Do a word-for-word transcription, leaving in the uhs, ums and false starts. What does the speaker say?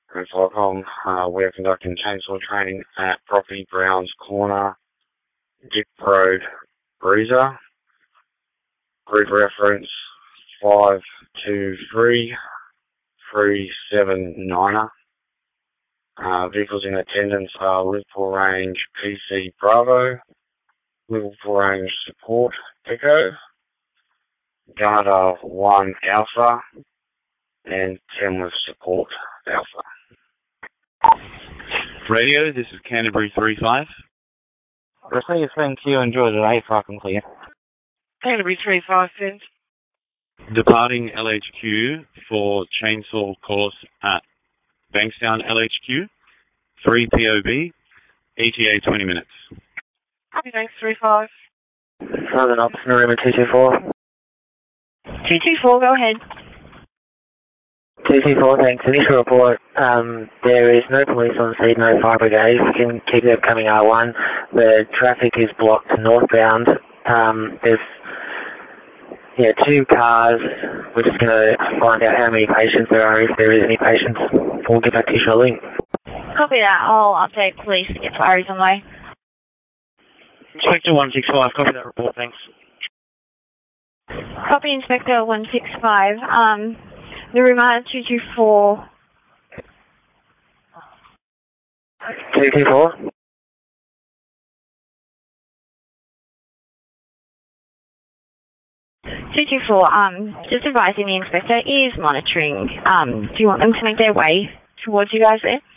It's Locom. Uh, we're conducting chainsaw training at Property Browns Corner, Dip Road, Bruiser. Group reference five two three three seven nine. Uh, vehicles in attendance are Liverpool Range P C Bravo, Liverpool Range Support Echo, Garda one Alpha, and Tamworth Support Alpha. Radio, this is Canterbury three five. Receive, thank you, enjoy the day, fucking clear. Canterbury three five, Vince. Departing L H Q for chainsaw course at Bankstown L H Q, three P O B, E T A twenty minutes. Happy thanks, three five. Southern Officer, Marina two two four. two two four, go ahead. two two four, thanks. Initial report, um, there is no police on scene, no fire brigade. We can keep it coming R one. The traffic is blocked northbound. Um, there's yeah, two cars. We're just going to find out how many patients there are, if there is any patients. We'll get back to you shortly. Copy that. I'll update police to get fireys on the way. Inspector one six five, copy that report, thanks. Copy Inspector one six five. Um, the reminder two two four. two two four? two two four, um, just advising the inspector is monitoring. Um, do you want them to make their way towards you guys there?